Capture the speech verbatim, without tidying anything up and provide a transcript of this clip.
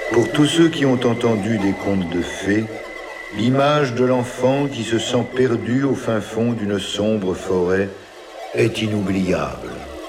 Pour tous ceux qui ont entendu des contes de fées, l'image de l'enfant qui se sent perdu au fin fond d'une sombre forêt est inoubliable.